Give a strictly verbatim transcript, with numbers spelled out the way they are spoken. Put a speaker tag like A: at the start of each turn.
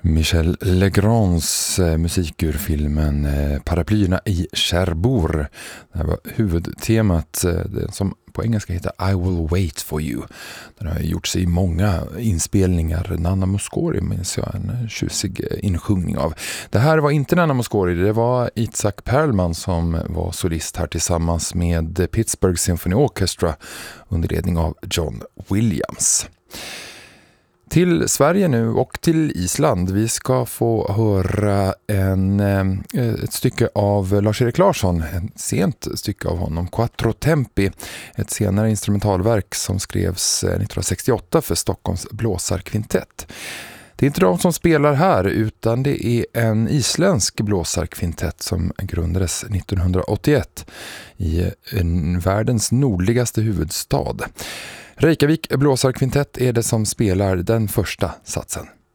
A: Michel Legrands musik ur filmen Paraplyerna i Cherbourg. Det här var huvudtemat som på engelska heter I Will Wait For You. Den har gjorts i många inspelningar. Nanna Mouskouri minns jag en tjusig insjungning av. Det här var inte Nanna Mouskouri, det var Itzhak Perlman som var solist här tillsammans med Pittsburgh Symphony Orchestra under ledning av John Williams. Till Sverige nu och till Island. Vi ska få höra en, ett stycke av Lars-Erik Larsson, ett sent stycke av honom, Quattro Tempi, ett senare instrumentalverk som skrevs nittonhundrasextioåtta för Stockholms blåsarkvintett. Det är inte de som spelar här utan det är en isländsk blåsarkvintett som grundades nittonhundraåttioett i världens nordligaste huvudstad. Reykjavik blåsarkvintett är det som spelar den första satsen.